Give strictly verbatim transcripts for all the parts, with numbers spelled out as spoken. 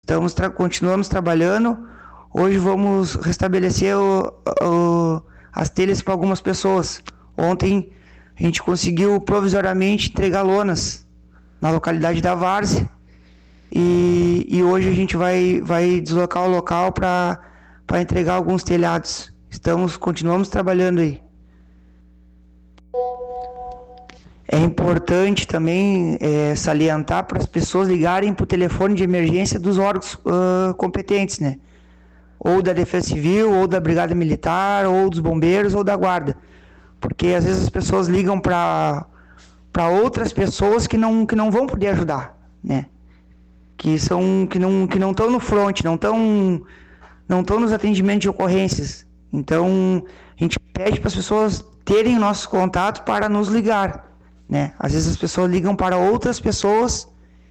Estamos tra- continuamos trabalhando. Hoje vamos restabelecer o- o- as telhas para algumas pessoas. Ontem a gente conseguiu provisoriamente entregar lonas na localidade da Várzea. E, e hoje a gente vai, vai deslocar o local para para entregar alguns telhados. Estamos, continuamos trabalhando aí. É importante também é, salientar para as pessoas ligarem para o telefone de emergência dos órgãos uh, competentes, né? Ou da Defesa Civil, ou da Brigada Militar, ou dos Bombeiros, ou da Guarda. Porque às vezes as pessoas ligam para para outras pessoas que não, que não vão poder ajudar, né? Que são que não que não estão no front, não estão não estão nos atendimentos de ocorrências. Então, a gente pede para as pessoas terem nosso contato para nos ligar, né? Às vezes as pessoas ligam para outras pessoas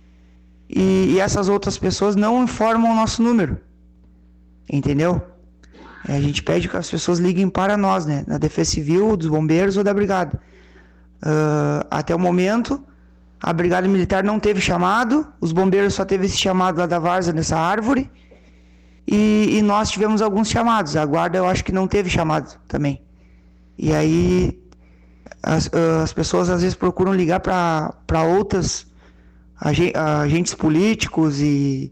e, e essas outras pessoas não informam o nosso número, entendeu? É, a gente pede que as pessoas liguem para nós, né? Da Defesa Civil, dos Bombeiros ou da Brigada. Uh, até o momento, a Brigada Militar não teve chamado, os Bombeiros só teve esse chamado lá da Várzea, nessa árvore. E, e nós tivemos alguns chamados. A Guarda eu acho que não teve chamado também. E aí as, as pessoas às vezes procuram ligar para outras agentes políticos e,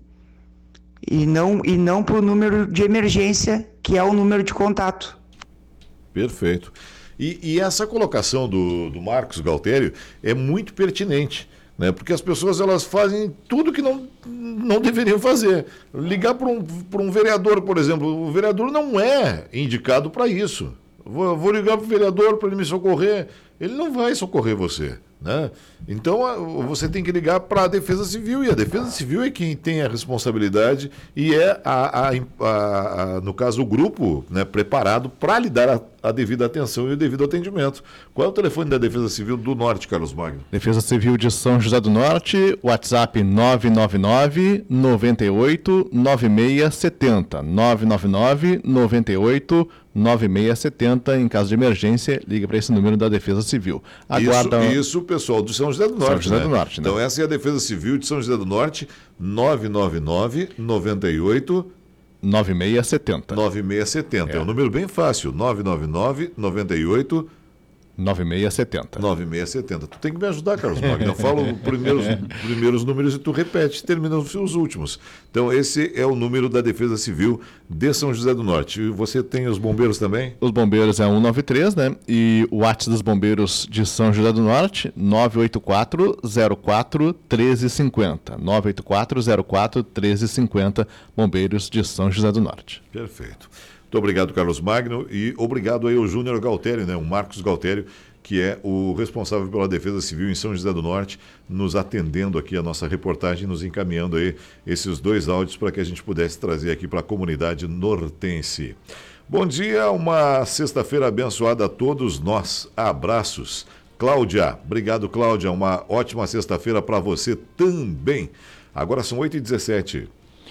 e não, e não para o número de emergência, que é o número de contato. Perfeito. E, e essa colocação do, do Marcos Galtério é muito pertinente, né? Porque as pessoas elas fazem tudo que não, não deveriam fazer. Ligar para um, para um vereador, por exemplo, o vereador não é indicado para isso. Vou, vou ligar para o vereador para ele me socorrer, ele não vai socorrer você, né? Então você tem que ligar para a Defesa Civil, e a Defesa Civil é quem tem a responsabilidade e é, a, a, a, a, no caso, o grupo, né, preparado para lhe dar a, a devida atenção e o devido atendimento. Qual é o telefone da Defesa Civil do Norte, Carlos Magno? Defesa Civil de São José do Norte, WhatsApp nove nove nove, nove oito, nove seis sete zero, nove nove nove, nove oito, nove seis sete zero. Em caso de emergência, liga para esse número da Defesa Civil. Aguarda... Isso, isso, pessoal, do São José do Norte. São José né? do Norte, né? Então, essa é a Defesa Civil de São José do Norte, nove nove nove, nove oito, nove seis sete zero. nove seis sete zero. É. é um número bem fácil, nove nove nove, nove oito, nove seis sete zero. nove seis sete zero. Tu tem que me ajudar, Carlos Magno. Eu falo os primeiros, primeiros números e tu repete, termina os últimos. Então, esse é o número da Defesa Civil de São José do Norte. E você tem os bombeiros também? Os bombeiros é cento e noventa e três, né? E o WhatsApp dos bombeiros de São José do Norte, nove oito quatro, zero quatro, um três cinco zero. nove oito quatro, zero quatro, um três cinco zero, bombeiros de São José do Norte. Perfeito. Muito obrigado, Carlos Magno, e obrigado aí ao Júnior Galtério, né, o Marcos Galtério, que é o responsável pela Defesa Civil em São José do Norte, nos atendendo aqui a nossa reportagem, nos encaminhando aí esses dois áudios para que a gente pudesse trazer aqui para a comunidade nortense. Bom dia, uma sexta-feira abençoada a todos nós. Abraços. Cláudia, obrigado, Cláudia, uma ótima sexta-feira para você também. Agora são oito e dezessete.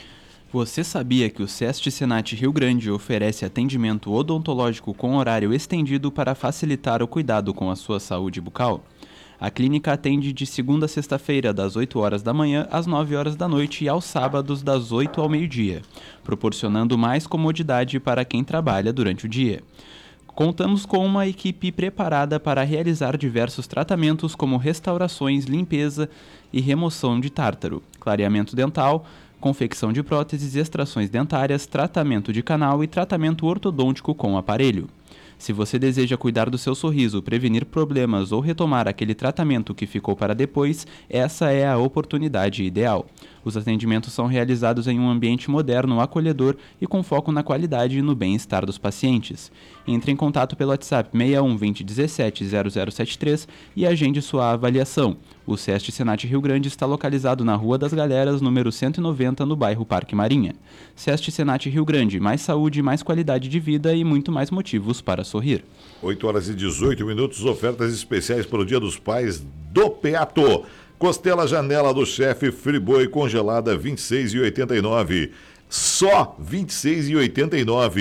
Você sabia que o SEST Senat Rio Grande oferece atendimento odontológico com horário estendido para facilitar o cuidado com a sua saúde bucal? A clínica atende de segunda a sexta-feira, das oito horas da manhã às nove horas da noite e aos sábados, das oito ao meio-dia, proporcionando mais comodidade para quem trabalha durante o dia. Contamos com uma equipe preparada para realizar diversos tratamentos como restaurações, limpeza e remoção de tártaro, clareamento dental, confecção de próteses, extrações dentárias, tratamento de canal e tratamento ortodôntico com aparelho. Se você deseja cuidar do seu sorriso, prevenir problemas ou retomar aquele tratamento que ficou para depois, essa é a oportunidade ideal. Os atendimentos são realizados em um ambiente moderno, acolhedor e com foco na qualidade e no bem-estar dos pacientes. Entre em contato pelo WhatsApp seis um, dois zero um sete, zero zero sete três e agende sua avaliação. O SEST Senat Rio Grande está localizado na Rua das Galeras, número cento e noventa, no bairro Parque Marinha. SEST Senat Rio Grande, mais saúde, mais qualidade de vida e muito mais motivos para sorrir. oito horas e dezoito minutos, ofertas especiais para o Dia dos Pais do Peato. Costela Janela do Chefe Friboi congelada vinte e seis reais e oitenta e nove centavos. Só vinte e seis reais e oitenta e nove centavos.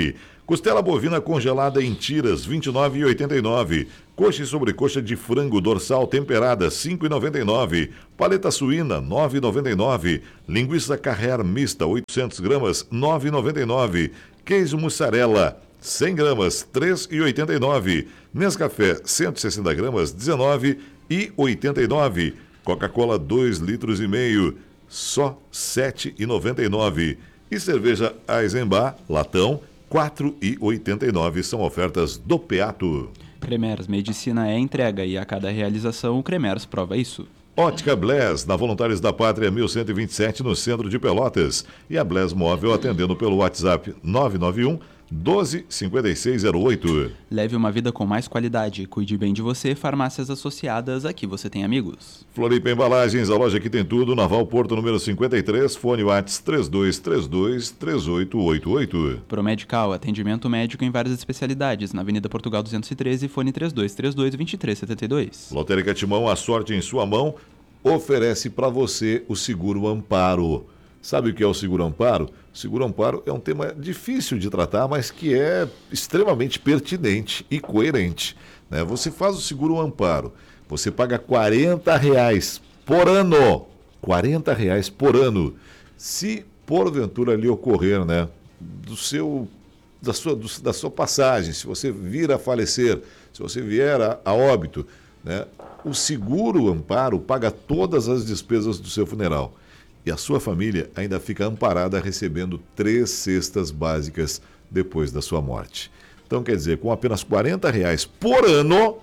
Costela bovina congelada em tiras, vinte e nove reais e oitenta e nove centavos. Coxa e sobrecoxa de frango dorsal temperada, cinco reais e noventa e nove centavos. Paleta suína, nove reais e noventa e nove centavos. Linguiça Carrère mista, oitocentas gramas, nove reais e noventa e nove centavos. Queijo mussarela, cem gramas, três reais e oitenta e nove centavos. Nescafé, cento e sessenta gramas, dezenove reais e oitenta e nove centavos. Coca-Cola, dois litros e meio, só sete reais e noventa e nove centavos. E cerveja Eisenbach, latão, quatro reais e oitenta e nove centavos. São ofertas do Peato. Cremers, medicina é entrega e a cada realização o Cremers prova isso. Ótica Bless, na Voluntários da Pátria mil cento e vinte e sete, no centro de Pelotas. E a Bless Móvel atendendo pelo WhatsApp nove nove um, doze, cinquenta e seis zero oito. Leve uma vida com mais qualidade. Cuide bem de você. Farmácias Associadas. Aqui você tem amigos. Floripa Embalagens, a loja que tem tudo. Naval Porto, número cinquenta e três. Fone WhatsApp três dois três dois, três oito oito oito. Promedical, atendimento médico em várias especialidades. Na Avenida Portugal duzentos e treze, fone três dois três dois, dois três sete dois. Lotérica Timão, a sorte em sua mão, oferece para você o Seguro Amparo. Sabe o que é o Seguro Amparo? O Seguro Amparo é um tema difícil de tratar, mas que é extremamente pertinente e coerente, né? Você faz o Seguro Amparo, você paga quarenta reais por ano, quarenta reais por ano. Se porventura lhe ocorrer, né, do seu, da, sua, do, da sua passagem, se você vir a falecer, se você vier a, a óbito, né, o Seguro Amparo paga todas as despesas do seu funeral. E a sua família ainda fica amparada recebendo três cestas básicas depois da sua morte. Então, quer dizer, com apenas quarenta reais por ano,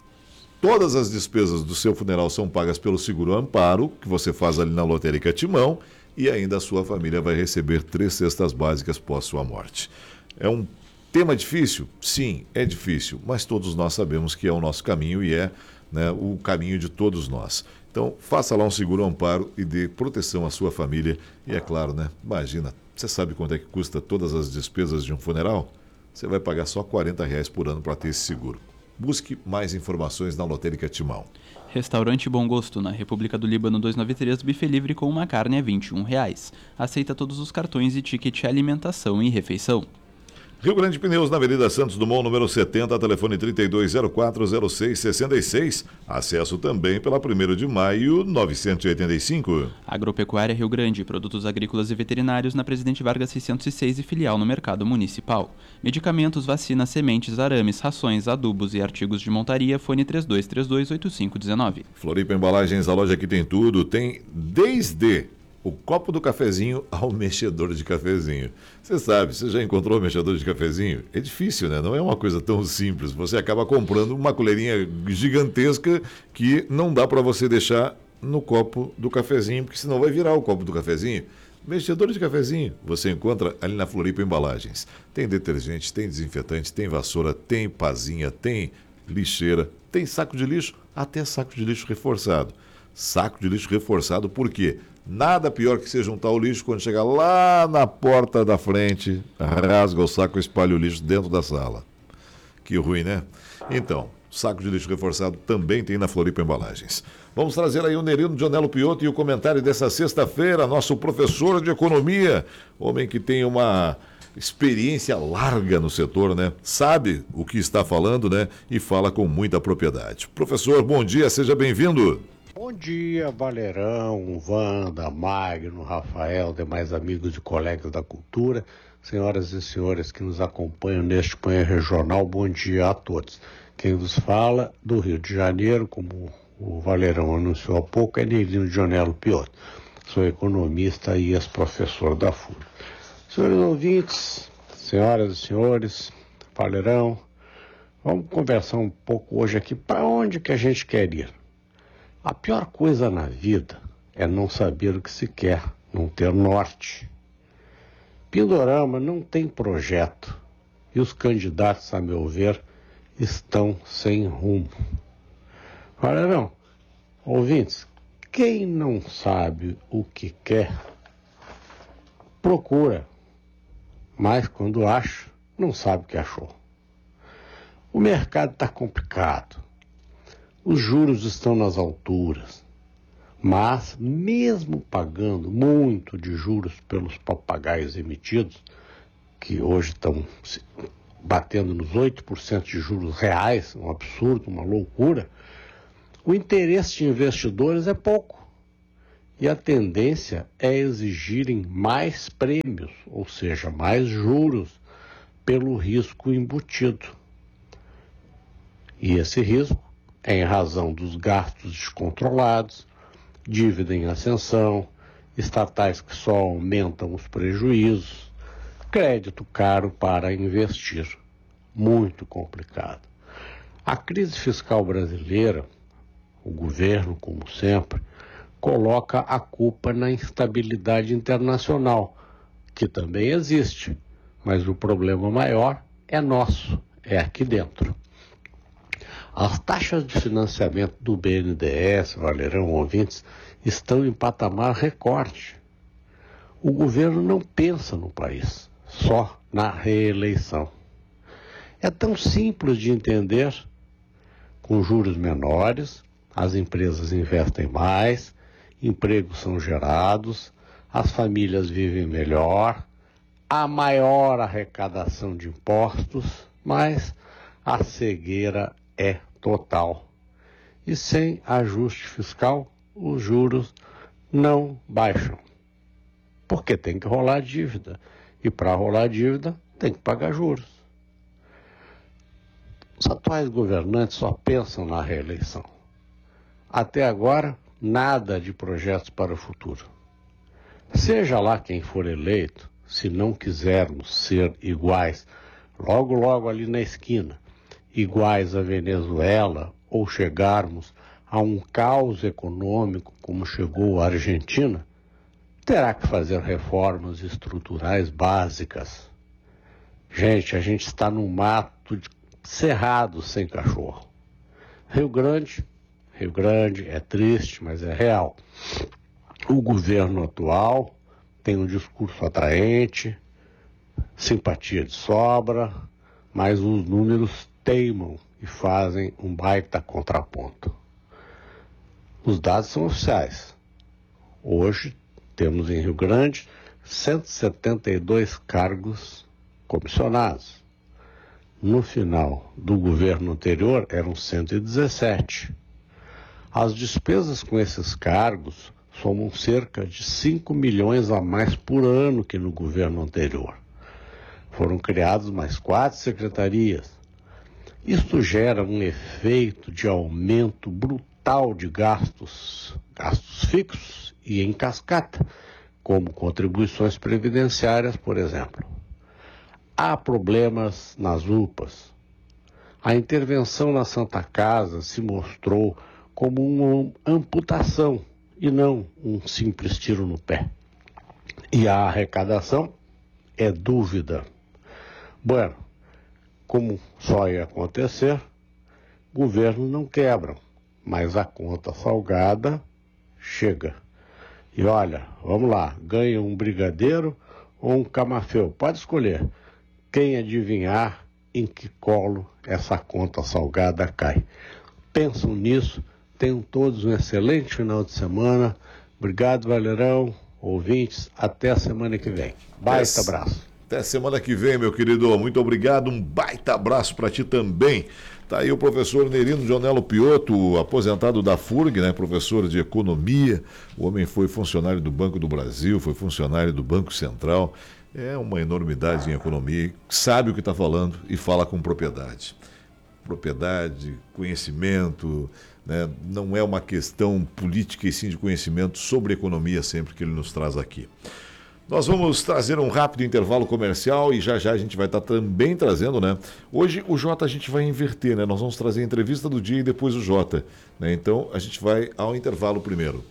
todas as despesas do seu funeral são pagas pelo Seguro Amparo, que você faz ali na Lotérica Timão, e ainda a sua família vai receber três cestas básicas pós sua morte. É um tema difícil? Sim, é difícil, mas todos nós sabemos que é o nosso caminho e é, né, o caminho de todos nós. Então, faça lá um Seguro Amparo e dê proteção à sua família. E é claro, né? Imagina, você sabe quanto é que custa todas as despesas de um funeral? Você vai pagar só quarenta reais por ano para ter esse seguro. Busque mais informações na Lotérica Timão. Restaurante Bom Gosto, na República do Líbano duzentos e noventa e três, buffet livre com uma carne a vinte e um reais. Aceita todos os cartões e ticket alimentação e refeição. Rio Grande Pneus, na Avenida Santos Dumont, número setenta, telefone trinta e dois zero quatro zero seis sessenta e seis. Acesso também pela primeiro de maio, novecentos e oitenta e cinco. Agropecuária Rio Grande, produtos agrícolas e veterinários na Presidente Vargas seiscentos e seis e filial no Mercado Municipal. Medicamentos, vacinas, sementes, arames, rações, adubos e artigos de montaria, fone três dois três dois, oito cinco um nove. Floripa Embalagens, a loja que tem tudo, tem desde o copo do cafezinho ao mexedor de cafezinho. Você sabe, você já encontrou o mexedor de cafezinho? É difícil, né? Não é uma coisa tão simples. Você acaba comprando uma colherinha gigantesca que não dá para você deixar no copo do cafezinho, porque senão vai virar o copo do cafezinho. Mexedor de cafezinho, você encontra ali na Floripa Embalagens. Tem detergente, tem desinfetante, tem vassoura, tem pazinha, tem lixeira, tem saco de lixo, até saco de lixo reforçado. Saco de lixo reforçado, por quê? Nada pior que você juntar o lixo quando chegar lá na porta da frente, rasga o saco e espalha o lixo dentro da sala. Que ruim, né? Então, saco de lixo reforçado também tem na Floripa Embalagens. Vamos trazer aí o Nerino Dionello Piotto e o comentário dessa sexta-feira, nosso professor de economia, homem que tem uma experiência larga no setor, né? Sabe o que está falando, né? E fala com muita propriedade. Professor, bom dia, seja bem-vindo. Bom dia, Valerão, Wanda, Magno, Rafael, demais amigos e colegas da cultura, senhoras e senhores que nos acompanham neste Panhã Regional, bom dia a todos. Quem vos fala do Rio de Janeiro, como o Valerão anunciou há pouco, é Nerino Dionello Piotto. Sou economista e ex-professor da F U R. Senhores ouvintes, senhoras e senhores, Valerão, vamos conversar um pouco hoje aqui para onde que a gente quer ir. A pior coisa na vida é não saber o que se quer, não ter norte. Pindorama não tem projeto e os candidatos, a meu ver, estão sem rumo. Valerão, ouvintes, quem não sabe o que quer, procura, mas quando acha, não sabe o que achou. O mercado está complicado. Os juros estão nas alturas, mas mesmo pagando muito de juros pelos papagaios emitidos, que hoje estão batendo nos oito por cento de juros reais, um absurdo, uma loucura, o interesse de investidores é pouco. E a tendência é exigirem mais prêmios, ou seja, mais juros, pelo risco embutido. E esse risco é em razão dos gastos descontrolados, dívida em ascensão, estatais que só aumentam os prejuízos, crédito caro para investir. Muito complicado. A crise fiscal brasileira, o governo, como sempre, coloca a culpa na instabilidade internacional, que também existe, mas o problema maior é nosso, é aqui dentro. As taxas de financiamento do B N D E S, Valerão, ouvintes, estão em patamar recorde. O governo não pensa no país, só na reeleição. É tão simples de entender. Com juros menores, as empresas investem mais, empregos são gerados, as famílias vivem melhor, há maior arrecadação de impostos, mas a cegueira é total. E sem ajuste fiscal, os juros não baixam. Porque tem que rolar dívida. E para rolar dívida, tem que pagar juros. Os atuais governantes só pensam na reeleição. Até agora, nada de projetos para o futuro. Seja lá quem for eleito, se não quisermos ser iguais, logo logo ali na esquina, iguais à Venezuela, ou chegarmos a um caos econômico como chegou a Argentina, terá que fazer reformas estruturais básicas. Gente, a gente está num mato de cerrado sem cachorro. Rio Grande, Rio Grande é triste, mas é real. O governo atual tem um discurso atraente, simpatia de sobra, mas os números teimam e fazem um baita contraponto. Os dados são oficiais. Hoje temos em Rio Grande cento e setenta e dois cargos comissionados. No final do governo anterior eram cento e dezessete. As despesas com esses cargos somam cerca de cinco milhões a mais por ano que no governo anterior. Foram criadas mais quatro secretarias. Isto gera um efeito de aumento brutal de gastos, gastos fixos e em cascata, como contribuições previdenciárias, por exemplo. Há problemas nas U P As. A intervenção na Santa Casa se mostrou como uma amputação e não um simples tiro no pé. E a arrecadação é dúvida. Bueno, como só ia acontecer, governo não quebram, mas a conta salgada chega. E olha, vamos lá, ganha um brigadeiro ou um camafeu, pode escolher. Quem adivinhar em que colo essa conta salgada cai. Pensam nisso, tenham todos um excelente final de semana. Obrigado, Valerão, ouvintes, até a semana que vem. Baita abraço. Até semana que vem, meu querido. Muito obrigado, um baita abraço para ti também. Tá aí o professor Nerino Jonello Piotto, aposentado da F U R G, né? Professor de economia. O homem foi funcionário do Banco do Brasil, foi funcionário do Banco Central. É uma enormidade em economia, sabe o que está falando e fala com propriedade. Propriedade, conhecimento, né? Não é uma questão política e sim de conhecimento sobre economia sempre que ele nos traz aqui. Nós vamos trazer um rápido intervalo comercial e já já a gente vai estar também trazendo, né? Hoje o Jota a gente vai inverter, né? Nós vamos trazer a entrevista do dia e depois o Jota, né? Então a gente vai ao intervalo primeiro.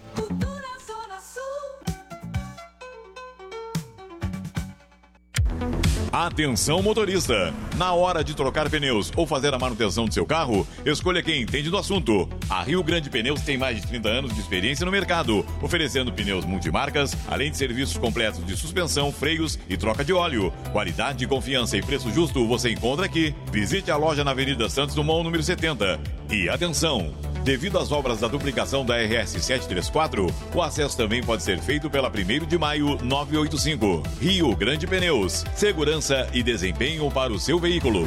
Atenção motorista, na hora de trocar pneus ou fazer a manutenção do seu carro, escolha quem entende do assunto. A Rio Grande Pneus tem mais de trinta anos de experiência no mercado, oferecendo pneus multimarcas, além de serviços completos de suspensão, freios e troca de óleo. Qualidade, confiança e preço justo você encontra aqui. Visite a loja na Avenida Santos Dumont, número setenta. E atenção! Devido às obras da duplicação da R S setecentos e trinta e quatro, o acesso também pode ser feito pela primeiro de maio novecentos e oitenta e cinco. Rio Grande Pneus. Segurança e desempenho para o seu veículo.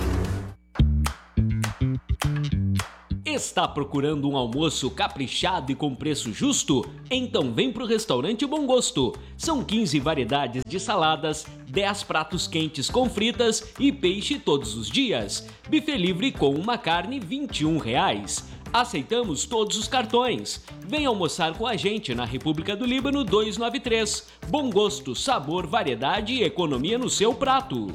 Está procurando um almoço caprichado e com preço justo? Então vem pro restaurante Bom Gosto. São quinze variedades de saladas, dez pratos quentes com fritas e peixe todos os dias. Buffet livre com uma carne vinte e um reais. Aceitamos todos os cartões. Vem almoçar com a gente na República do Líbano duzentos e noventa e três. Bom Gosto, sabor, variedade e economia no seu prato.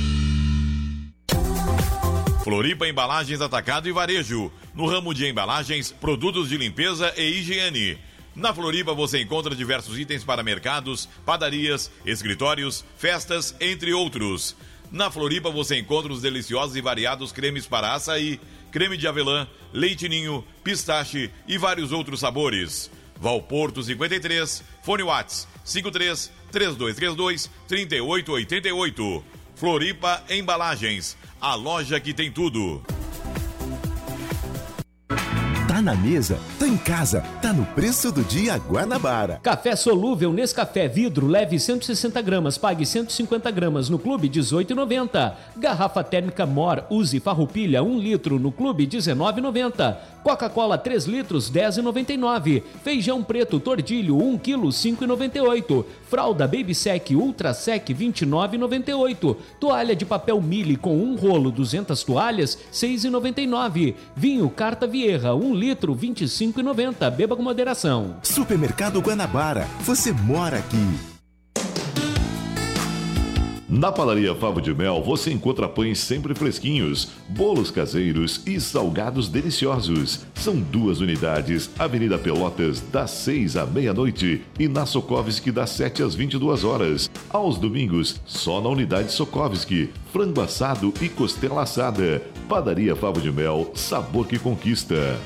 Floripa Embalagens Atacado e Varejo. No ramo de embalagens, produtos de limpeza e higiene. Na Floripa você encontra diversos itens para mercados, padarias, escritórios, festas, entre outros. Na Floripa você encontra os deliciosos e variados cremes para açaí, creme de avelã, leite ninho, pistache e vários outros sabores. Valporto cinquenta e três, fone Whats cinco três, três dois três dois, três oito oito oito. Floripa Embalagens, a loja que tem tudo. Tá na mesa, tá em casa, tá no preço do dia Guanabara. Café solúvel Nescafé vidro, leve cento e sessenta gramas, pague cento e cinquenta gramas no Clube dezoito reais e noventa centavos. Garrafa térmica Mor, use Farroupilha um litro no Clube dezenove reais e noventa centavos. Coca-Cola três litros, dez reais e noventa e nove centavos. Feijão preto Tordilho um quilo, cinco reais e noventa e oito centavos. Fralda Baby Sec Ultra Sec vinte e nove reais e noventa e oito centavos. Toalha de papel Mille com um rolo, duzentas toalhas, seis reais e noventa e nove centavos. Vinho Carta Vieira um litro, vinte e cinco reais e noventa centavos. Beba com moderação. Supermercado Guanabara, você mora aqui. Na Padaria Favo de Mel você encontra pães sempre fresquinhos, bolos caseiros e salgados deliciosos. São duas unidades, Avenida Pelotas, das seis à meia-noite e na Sokovski, das sete às vinte e duas horas. Aos domingos, só na unidade Sokovski, frango assado e costela assada. Padaria Favo de Mel, sabor que conquista.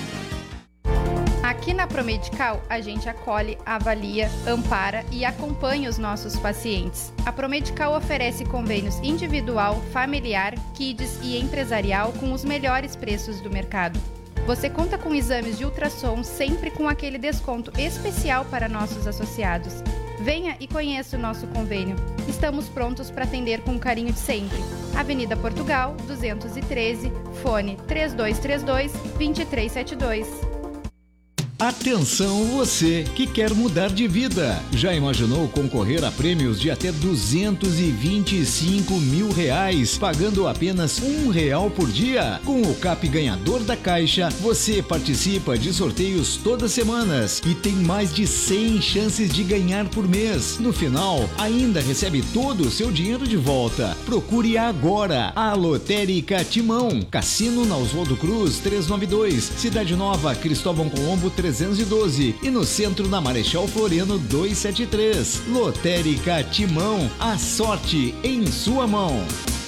Aqui na Promedical, a gente acolhe, avalia, ampara e acompanha os nossos pacientes. A Promedical oferece convênios individual, familiar, kids e empresarial com os melhores preços do mercado. Você conta com exames de ultrassom sempre com aquele desconto especial para nossos associados. Venha e conheça o nosso convênio. Estamos prontos para atender com o carinho de sempre. Avenida Portugal, duzentos e treze, fone três dois três dois, dois três sete dois. Atenção você que quer mudar de vida. Já imaginou concorrer a prêmios de até duzentos e vinte e cinco mil reais, pagando apenas um real por dia? Com o Cap Ganhador da Caixa, você participa de sorteios todas as semanas e tem mais de cem chances de ganhar por mês. No final, ainda recebe todo o seu dinheiro de volta. Procure agora a Lotérica Timão. Cassino na Oswaldo Cruz trezentos e noventa e dois, Cidade Nova, Cristóvão Colombo trezentos e doze e no centro na Marechal Floriano duzentos e setenta e três. Lotérica Timão, a sorte em sua mão.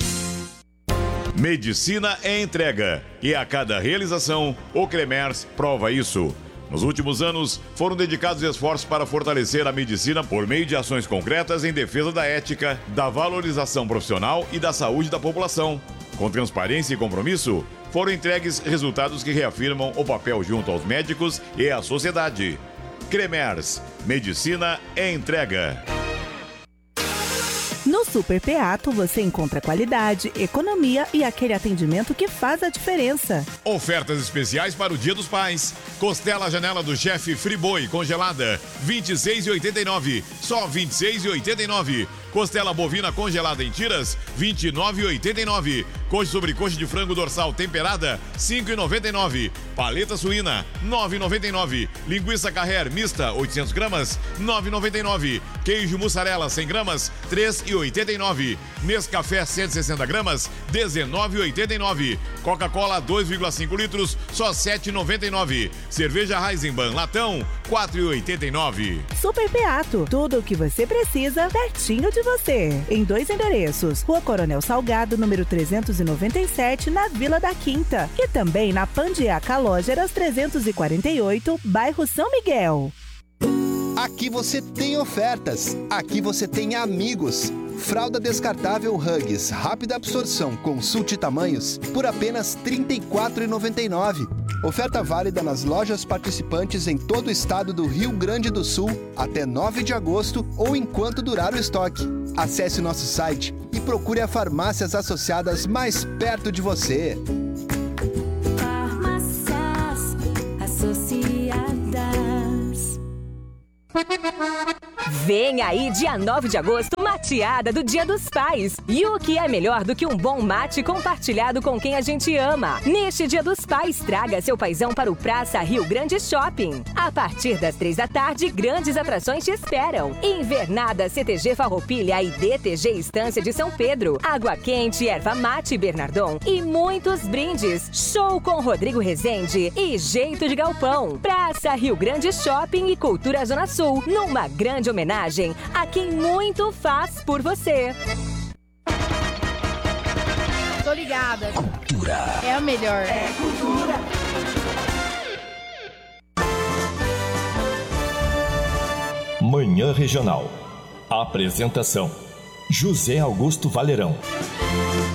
Medicina é entrega e a cada realização o Cremers prova isso. Nos últimos anos, foram dedicados esforços para fortalecer a medicina por meio de ações concretas em defesa da ética, da valorização profissional e da saúde da população. Com transparência e compromisso, foram entregues resultados que reafirmam o papel junto aos médicos e à sociedade. Cremers, medicina é entrega. No Super Peato você encontra qualidade, economia e aquele atendimento que faz a diferença. Ofertas especiais para o Dia dos Pais. Costela Janela do Chefe Friboi congelada, vinte e seis reais e oitenta e nove centavos, só vinte e seis reais e oitenta e nove centavos. Costela bovina congelada em tiras, vinte e nove reais e oitenta e nove centavos. Coxa sobre coxa de frango dorsal temperada, cinco reais e noventa e nove centavos. Paleta suína, nove reais e noventa e nove centavos. Linguiça Carré mista, oitocentos gramas, nove reais e noventa e nove centavos. Queijo mussarela, cem gramas, três reais e oitenta e nove centavos. Nescafé, cento e sessenta gramas, dezenove reais e oitenta e nove centavos. Coca-Cola, dois vírgula cinco litros, só sete reais e noventa e nove centavos. Cerveja Heisenbahn Latão, quatro reais e oitenta e nove centavos. Super Peato, tudo o que você precisa pertinho de você. Em dois endereços, Rua Coronel Salgado, número trezentos e noventa e sete, na Vila da Quinta. E também na Pandiaca Lógeras trezentos e quarenta e oito, bairro São Miguel. Aqui você tem ofertas, aqui você tem amigos. Fralda descartável Huggies, rápida absorção, consulte tamanhos, por apenas trinta e quatro reais e noventa e nove centavos. Oferta válida nas lojas participantes em todo o estado do Rio Grande do Sul até nove de agosto ou enquanto durar o estoque. Acesse nosso site e procure as farmácias associadas mais perto de você. Farmácias Associadas. Vem aí, dia nove de agosto, mateada do Dia dos Pais. E o que é melhor do que um bom mate compartilhado com quem a gente ama? Neste Dia dos Pais, traga seu paizão para o Praça Rio Grande Shopping. A partir das três da tarde, grandes atrações te esperam. Invernada C T G Farroupilha e D T G Estância de São Pedro. Água quente, erva mate Bernardon e muitos brindes. Show com Rodrigo Rezende e Jeito de Galpão. Praça Rio Grande Shopping e Cultura Zona Sul, numa grande homenagem a quem muito faz por você. Tô ligada. Cultura. É a melhor. É cultura. Manhã Regional. Apresentação: José Augusto Valerão.